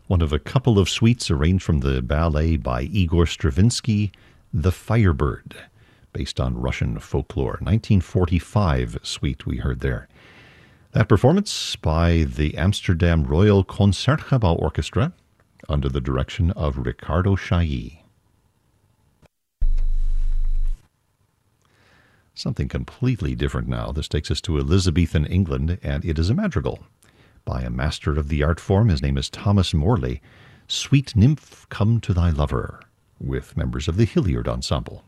one of a couple of suites arranged from the ballet by Igor Stravinsky, The Firebird, based on Russian folklore. 1945 suite we heard there. That performance by the Amsterdam Royal Concertgebouw Orchestra under the direction of Riccardo Chailly. Something completely different now. This takes us to Elizabethan England, and it is a madrigal by a master of the art form. His name is Thomas Morley. Sweet Nymph, Come to Thy Lover, with members of the Hilliard Ensemble.